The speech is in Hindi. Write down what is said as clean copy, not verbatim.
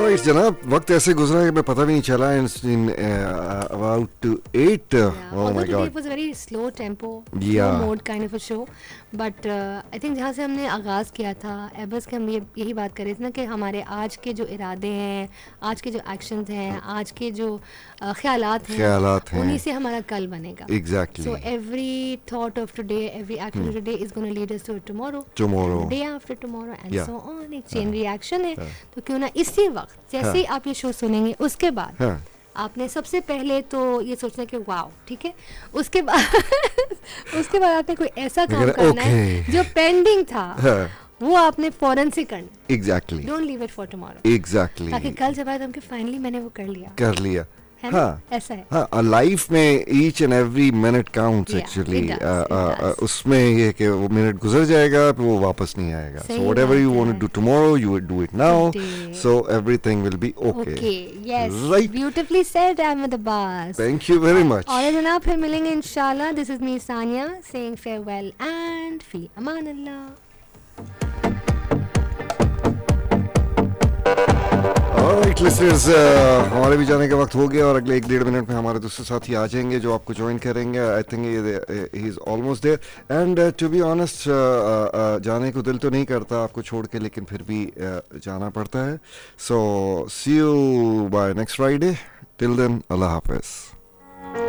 ऑलराइट जनाब, वक्त ऐसे गुजरा कि मैं पता भी नहीं चला. In about to 8. Oh my God. It was a very slow tempo, Yeah. slow mode kind of a show. But I think जहाँ से हमने आगाज़ किया था एबस के, हम यही बात कर रहे थे ना कि हमारे आज के जो इरादे हैं, आज के जो एक्शंस हैं, आज के जो ख्यालात हैं, उन्हीं से हमारा कल बनेगा. Exactly. So every thought of today, every action of today is going to lead us to tomorrow. Tomorrow. And the day after tomorrow and Yeah. so on. एक चेन रिएक्शन है. तो क्यों ना इसी वक्त जैसे ही आप ये शो सुनेंगे उसके बाद आपने सबसे पहले तो ये सोचना कि वाओ, ठीक है. उसके बाद आपने कोई ऐसा काम करना है जो पेंडिंग था, वो आपने फौरन से करना. Exactly. Don't leave it for tomorrow. Exactly. ताकि कल जब आए कि फाइनली मैंने वो कर लिया. हाँ, ऐसा है. हाँ, लाइफ में each and every minute counts actually. उसमें ये कि वो मिनट गुजर जाएगा फिर वो वापस नहीं आएगा. So whatever you want to do tomorrow you will do it now, so everything will be okay. Yes, right. Beautifully said Ahmad Abbas. Thank you very much. और जनाब फिर मिलेंगे इंशाल्लाह. This is me Sania saying farewell and fee Aman Allah. Alright listeners, हमारे भी जाने का वक्त हो गया और अगले 1-1.5 मिनट में हमारे दूसरे साथी आ जाएंगे जो आपको ज्वाइन करेंगे. I think he is almost there. And to be honest, जाने को दिल तो नहीं करता आपको छोड़ के, लेकिन फिर भी जाना पड़ता है. सो सी you bye next Friday. Till then, Allah Hafiz.